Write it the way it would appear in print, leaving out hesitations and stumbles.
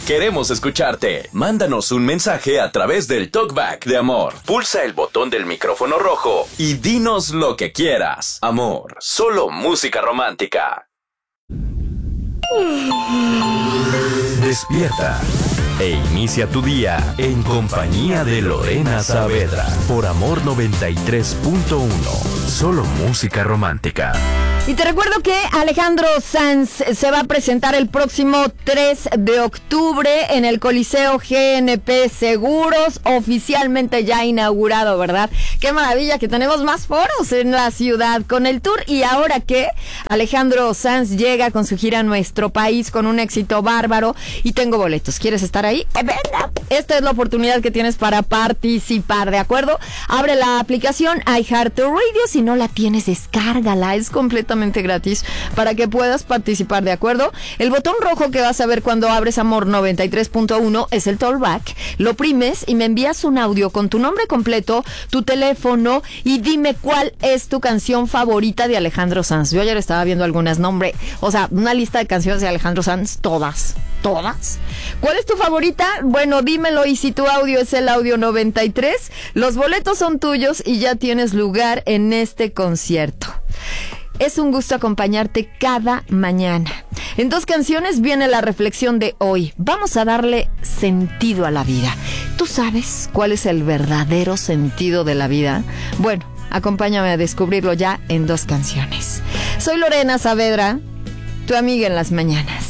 Queremos escucharte. Mándanos un mensaje a través del Talkback de Amor. Pulsa el botón del micrófono rojo y dinos lo que quieras. Amor, solo música romántica. Despierta e inicia tu día en compañía de Lorena Saavedra por Amor 93.1. Solo música romántica. Y te recuerdo que Alejandro Sanz se va a presentar el próximo 3 de octubre en el Coliseo GNP Seguros, oficialmente ya inaugurado, ¿verdad? Qué maravilla que tenemos más foros en la ciudad con el tour. Y ahora que Alejandro Sanz llega con su gira a nuestro país con un éxito bárbaro y tengo boletos. ¿Quieres estar ahí? ¡Venga! Esta es la oportunidad que tienes para participar, ¿de acuerdo? Abre la aplicación iHeartRadio. Si no la tienes, descárgala. Es completamente gratis para que puedas participar, ¿de acuerdo? El botón rojo que vas a ver cuando abres Amor 93.1 es el Talkback. Lo oprimes y me envías un audio con tu nombre completo, tu teléfono y dime cuál es tu canción favorita de Alejandro Sanz. Yo ayer estaba viendo algunas nombres, o sea, una lista de canciones de Alejandro Sanz, todas. ¿Cuál es tu favorita? Bueno, dímelo, y si tu audio es el audio 93, los boletos son tuyos y ya tienes lugar en este concierto. Es un gusto acompañarte cada mañana. En 2 canciones viene la reflexión de hoy. Vamos a darle sentido a la vida. ¿Tú sabes cuál es el verdadero sentido de la vida? Bueno, acompáñame a descubrirlo ya en 2 canciones. Soy Lorena Saavedra, tu amiga en las mañanas.